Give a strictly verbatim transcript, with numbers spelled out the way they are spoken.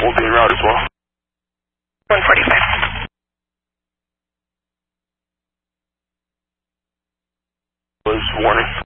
will be en route as well. one forty-five. Was warning.